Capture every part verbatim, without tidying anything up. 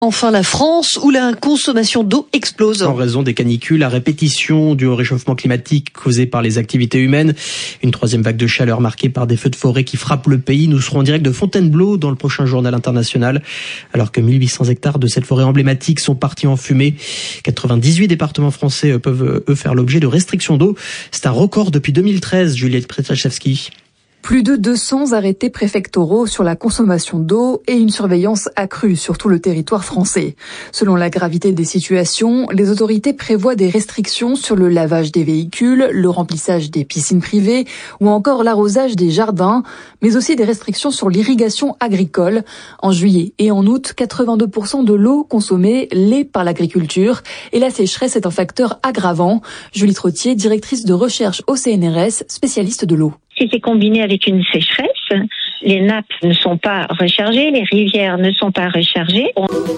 Enfin, la France, où la consommation d'eau explose. En raison des canicules, à répétition du réchauffement climatique causé par les activités humaines. Une troisième vague de chaleur marquée par des feux de forêt qui frappent le pays. Nous serons en direct de Fontainebleau dans le prochain journal international. Alors que mille huit cents hectares de cette forêt emblématique sont partis en fumée. quatre-vingt-dix-huit départements français peuvent, eux, faire l'objet de restrictions d'eau. C'est un record depuis deux mille treize, Juliette Przetachewski. Plus de deux cents arrêtés préfectoraux sur la consommation d'eau et une surveillance accrue sur tout le territoire français. Selon la gravité des situations, les autorités prévoient des restrictions sur le lavage des véhicules, le remplissage des piscines privées ou encore l'arrosage des jardins, mais aussi des restrictions sur l'irrigation agricole. En juillet et en août, quatre-vingt-deux pour cent de l'eau consommée l'est par l'agriculture et la sécheresse est un facteur aggravant. Julie Trottier, directrice de recherche au C N R S, spécialiste de l'eau. Si c'est combiné avec une sécheresse, les nappes ne sont pas rechargées, les rivières ne sont pas rechargées.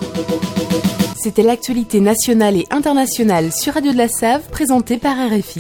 C'était l'actualité nationale et internationale sur Radio de la Save, présentée par R F I.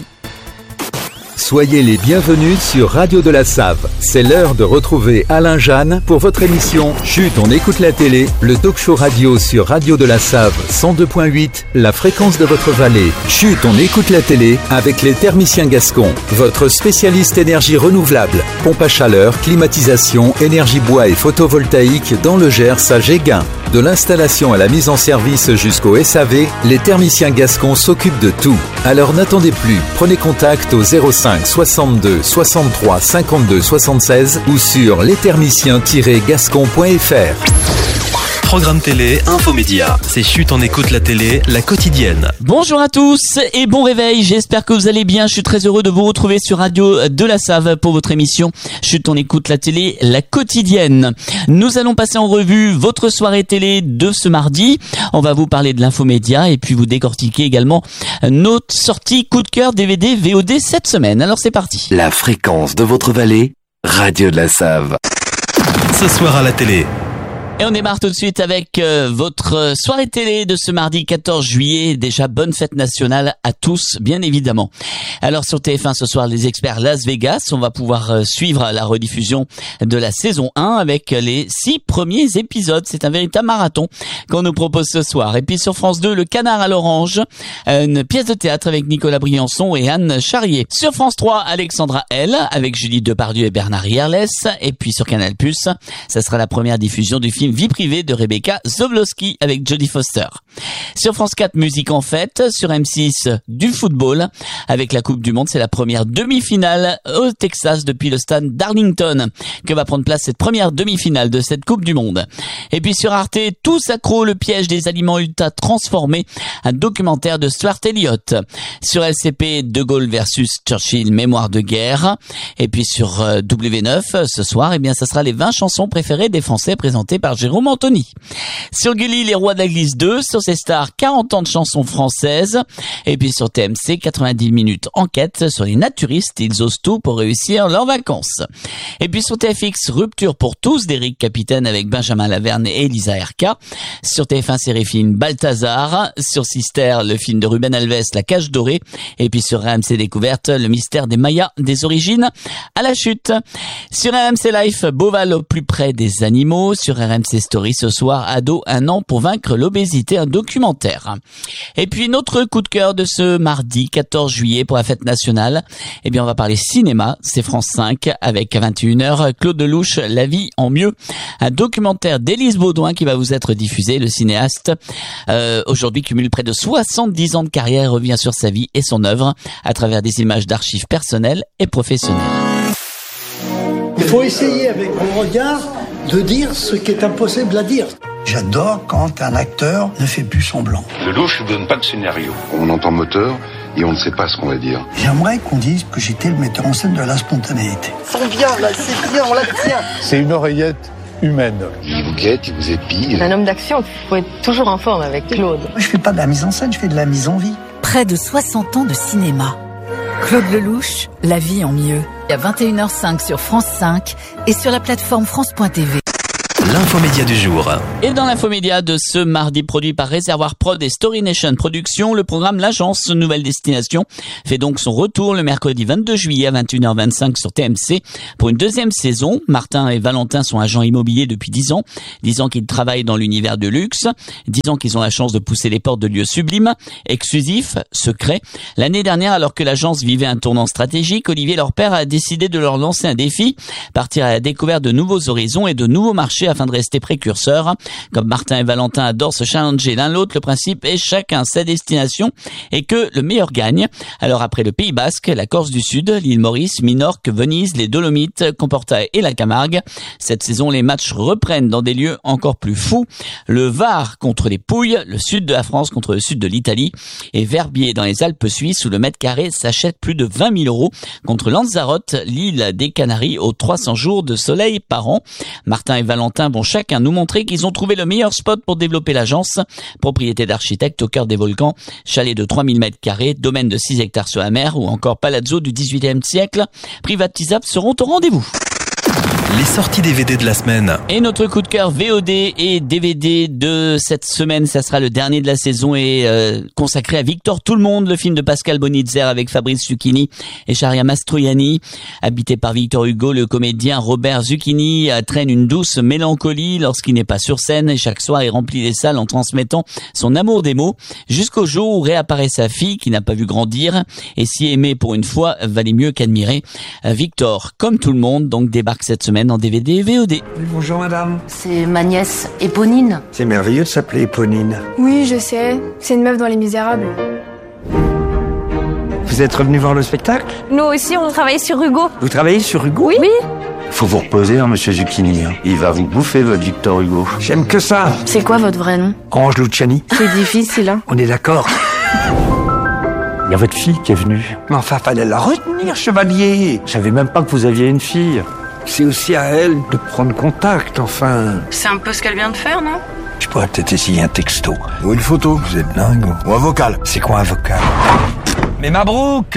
Soyez les bienvenus sur Radio de la Save. C'est l'heure de retrouver Alain Jeanne pour votre émission Chut, on écoute la télé, le talk show radio sur Radio de la Save cent deux virgule huit, la fréquence de votre vallée. Chut, on écoute la télé avec les thermiciens gascons, votre spécialiste énergie renouvelable, pompe à chaleur, climatisation, énergie bois et photovoltaïque dans le Gers à Géguin. De l'installation à la mise en service jusqu'au S A V, les thermiciens gascons s'occupent de tout. Alors n'attendez plus, prenez contact au zéro cinq soixante-deux soixante-trois cinquante-deux soixante-seize ou sur les thermiciens tiret gascon point f r. Programme télé, infomédia. C'est Chut, on écoute la télé, la quotidienne. Bonjour à tous et bon réveil. J'espère que vous allez bien. Je suis très heureux de vous retrouver sur Radio de la Save pour votre émission Chut, on écoute la télé, la quotidienne. Nous allons passer en revue votre soirée télé de ce mardi. On va vous parler de l'infomédia et puis vous décortiquer également notre sortie coup de cœur D V D V O D cette semaine. Alors c'est parti. La fréquence de votre vallée, Radio de la Save. Ce soir à la télé. Et on démarre tout de suite avec euh, votre soirée télé de ce mardi quatorze juillet. Déjà, bonne fête nationale à tous, bien évidemment. Alors sur T F un ce soir, les experts Las Vegas. On va pouvoir euh, suivre la rediffusion de la saison un avec les six premiers épisodes. C'est un véritable marathon qu'on nous propose ce soir. Et puis sur France deux, Le Canard à l'Orange, une pièce de théâtre avec Nicolas Briançon et Anne Charrier. Sur France trois, Alexandra L avec Julie Depardieu et Bernard Hierlès. Et puis sur Canal plus, ça sera la première diffusion du film Vie privée de Rebecca Zowlowski avec Jodie Foster. Sur France quatre, Musique en fête. Sur M six, du football avec la Coupe du Monde. C'est la première demi-finale au Texas depuis le stade d'Arlington que va prendre place cette première demi-finale de cette Coupe du Monde. Et puis sur Arte, Tous accro, le piège des aliments ultra transformés, un documentaire de Stuart Elliott. Sur L C P, De Gaulle versus Churchill, mémoire de guerre. Et puis sur W neuf, ce soir, eh bien, ça sera les vingt chansons préférées des Français présentées par Jérôme Anthony. Sur Gulli, Les Rois de la Glisse deux. Sur ces stars, quarante ans de chansons françaises. Et puis sur T M C, quatre-vingt-dix minutes enquête sur les naturistes. Ils osent tout pour réussir leurs vacances. Et puis sur T F X, Rupture pour tous d'Éric Capitaine avec Benjamin Laverne et Elisa Erka. Sur T F un, série film Balthazar. Sur Sister, le film de Ruben Alves, La Cage Dorée. Et puis sur R M C Découverte, le mystère des Mayas, des origines à la chute. Sur R M C Life, Beauval au plus près des animaux. Sur R M C Story ce soir, Ado, un an pour vaincre l'obésité, un documentaire. Et puis notre coup de cœur de ce mardi quatorze juillet pour la fête nationale, eh bien on va parler cinéma, c'est France cinq avec à vingt et une heures Claude Lelouch, La vie en mieux, un documentaire d'Élise Baudouin qui va vous être diffusé. Le cinéaste euh, aujourd'hui cumule près de soixante-dix ans de carrière et revient sur sa vie et son œuvre à travers des images d'archives personnelles et professionnelles. Il faut essayer avec mon regard de dire ce qui est impossible à dire. J'adore quand un acteur ne fait plus semblant. Lelouch ne donne pas de scénario. On entend moteur et on ne sait pas ce qu'on va dire. J'aimerais qu'on dise que j'étais le metteur en scène de la spontanéité. Sent bien là, c'est bien, on la tient. C'est une oreillette humaine. Il vous guette, il vous épille. Un homme d'action, il faut être toujours en forme avec Claude. Moi, je fais pas de la mise en scène, je fais de la mise en vie. Près de soixante ans de cinéma. Claude Lelouch, La vie en mieux. À vingt et une heures cinq sur France cinq et sur la plateforme France point T V. l'infomédia du jour. Et dans l'infomédia de ce mardi, produit par Réservoir Prod et Story Nation Productions, le programme L'Agence Nouvelle Destination fait donc son retour le mercredi vingt-deux juillet à vingt et une heures vingt-cinq sur T M C pour une deuxième saison. Martin et Valentin sont agents immobiliers depuis dix ans, dix ans qu'ils travaillent dans l'univers de luxe, dix ans qu'ils ont la chance de pousser les portes de lieux sublimes, exclusifs, secrets. L'année dernière, alors que l'agence vivait un tournant stratégique, Olivier, leur père, a décidé de leur lancer un défi, partir à la découverte de nouveaux horizons et de nouveaux marchés afin de rester précurseurs. Comme Martin et Valentin adorent se challenger l'un l'autre, le principe est chacun sa destination et que le meilleur gagne. Alors après le Pays Basque, la Corse du Sud, l'île Maurice, Minorque, Venise, les Dolomites, Comporta et la Camargue, cette saison les matchs reprennent dans des lieux encore plus fous. Le Var contre les Pouilles, le sud de la France contre le sud de l'Italie et Verbier dans les Alpes suisses où le mètre carré s'achète plus de vingt mille euros contre Lanzarote, l'île des Canaries aux trois cents jours de soleil par an. Martin et Valentin vont chacun nous montrer qu'ils ont trouvé le meilleur spot pour développer l'agence. Propriété d'architecte au cœur des volcans, chalet de trois mille mètres carrés, domaine de six hectares sur la mer ou encore palazzo du dix-huitième siècle, privatisables seront au rendez-vous. Les sorties D V D de la semaine. Et notre coup de cœur V O D et D V D de cette semaine, ça sera le dernier de la saison et euh, consacré à Victor Tout le Monde, le film de Pascal Bonitzer avec Fabrice Zucchini et Sharia Mastroianni. Habité par Victor Hugo, le comédien Robert Zucchini traîne une douce mélancolie lorsqu'il n'est pas sur scène et chaque soir il remplit les salles en transmettant son amour des mots jusqu'au jour où réapparaît sa fille qui n'a pas vu grandir et si aimer pour une fois valait mieux qu'admirer. Victor, comme tout le monde, donc débarque cette semaine en D V D et V O D. Oui, bonjour madame. C'est ma nièce, Éponine. C'est merveilleux de s'appeler Éponine. Oui, je sais. C'est une meuf dans Les Misérables. Vous êtes revenu voir le spectacle? Nous aussi, on travaille sur Hugo. Vous travaillez sur Hugo? Oui. Oui. Faut vous reposer, hein, monsieur Zucchini. Il va vous bouffer, votre Victor Hugo. J'aime que ça. C'est quoi votre vrai nom? Ange Luciani. C'est difficile, hein. On est d'accord. Il y a votre fille qui est venue. Mais enfin, fallait la retenir, chevalier. Je savais même pas que vous aviez une fille. C'est aussi à elle de prendre contact, enfin. C'est un peu ce qu'elle vient de faire, non? Je pourrais peut-être essayer un texto. Ou une photo, vous êtes dingue. Ou un vocal. C'est quoi un vocal? Mais Mabrouk!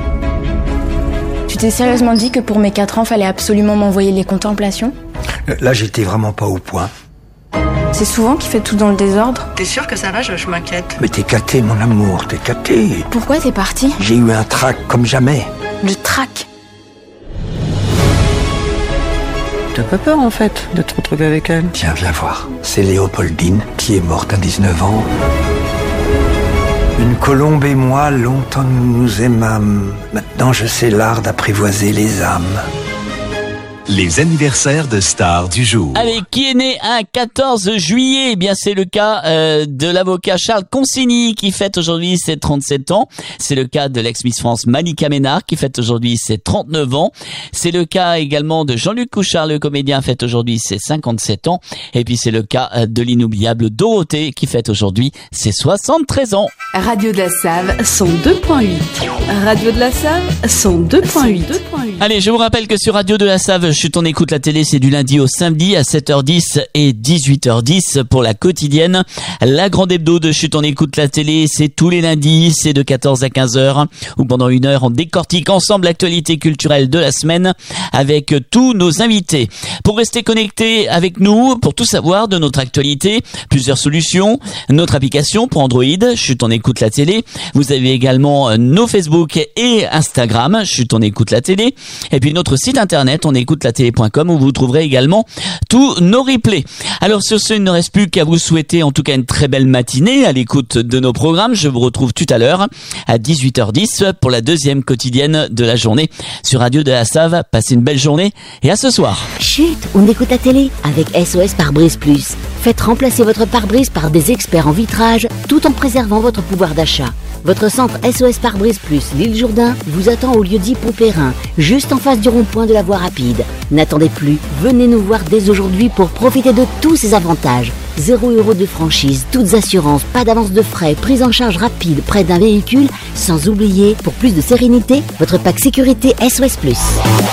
Tu t'es sérieusement dit que pour mes quatre ans, fallait absolument m'envoyer les contemplations? Là, j'étais vraiment pas au point. C'est souvent qu'il fait tout dans le désordre. T'es sûr que ça va? Je, je m'inquiète. Mais t'es caté, mon amour, t'es caté. Pourquoi t'es parti? J'ai eu un trac comme jamais. Le trac? T'as pas peur, en fait, de te retrouver avec elle? Tiens, viens voir. C'est Léopoldine qui est morte à dix-neuf ans. Une colombe et moi, longtemps nous nous aimâmes. Maintenant, je sais l'art d'apprivoiser les âmes. Les anniversaires de stars du jour. Allez, qui est né un quatorze juillet? Eh bien, c'est le cas euh, de l'avocat Charles Consigny qui fête aujourd'hui ses trente-sept ans. C'est le cas de l'ex-Miss France Malika Ménard qui fête aujourd'hui ses trente-neuf ans. C'est le cas également de Jean-Luc Couchard, le comédien, fête aujourd'hui ses cinquante-sept ans. Et puis c'est le cas de l'inoubliable Dorothée qui fête aujourd'hui ses soixante-treize ans. Radio de la Save, cent deux point huit. Radio de la Save, cent deux point huit. Allez, je vous rappelle que sur Radio de la Save, Chut on écoute la télé, c'est du lundi au samedi à sept heures dix et dix-huit heures dix pour la quotidienne. La grande hebdo de Chut on écoute la télé, c'est tous les lundis, c'est de quatorze à quinze heures, où pendant une heure on décortique ensemble l'actualité culturelle de la semaine avec tous nos invités. Pour rester connecté avec nous, pour tout savoir de notre actualité, plusieurs solutions, notre application pour Android, Chut on écoute la télé. Vous avez également nos Facebook et Instagram, Chut on écoute la télé. Et puis notre site internet, on écoute la télé point com, où vous trouverez également tous nos replays. Alors sur ce, il ne reste plus qu'à vous souhaiter en tout cas une très belle matinée à l'écoute de nos programmes. Je vous retrouve tout à l'heure à dix-huit heures dix pour la deuxième quotidienne de la journée sur Radio de la Save. Passez une belle journée et à ce soir. Chut, on écoute la télé avec S O S Pare-Brise Plus. Faites remplacer votre pare-brise par des experts en vitrage tout en préservant votre pouvoir d'achat. Votre centre S O S Pare-Brise Plus l'île Jourdain vous attend au lieu-dit Pompérin, juste en face du rond-point de la voie rapide. N'attendez plus, venez nous voir dès aujourd'hui pour profiter de tous ces avantages. zéro euro de franchise, toutes assurances, pas d'avance de frais, prise en charge rapide près d'un véhicule, sans oublier, pour plus de sérénité, votre pack sécurité S O S Plus.